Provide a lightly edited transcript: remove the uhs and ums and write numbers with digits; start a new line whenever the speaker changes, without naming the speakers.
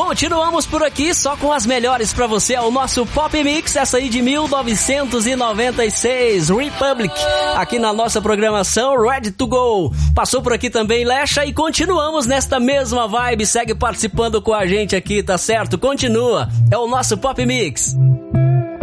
Continuamos por aqui só com as melhores pra você. É o nosso Pop Mix, essa aí de 1996, Republic, aqui na nossa programação Ready to Go. Passou por aqui também Lecha e continuamos nesta mesma vibe. Segue participando com a gente aqui, tá certo? Continua, é o nosso Pop Mix.